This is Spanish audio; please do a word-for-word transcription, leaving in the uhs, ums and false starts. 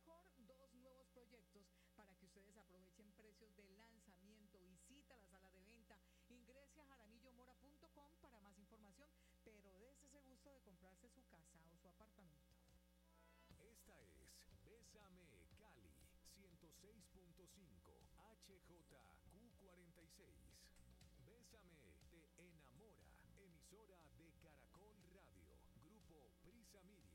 mejor, dos nuevos proyectos para que ustedes aprovechen precios de lanzamiento. Visita la sala de venta, ingrese a jaramillo mora punto com para más información, pero dése ese gusto de comprarse su casa o su apartamento. Esta es Bésame Cali ciento seis punto cinco H J Q cuarenta y seis. Bésame te enamora, emisora de Caracol Radio, Grupo Prisa Media.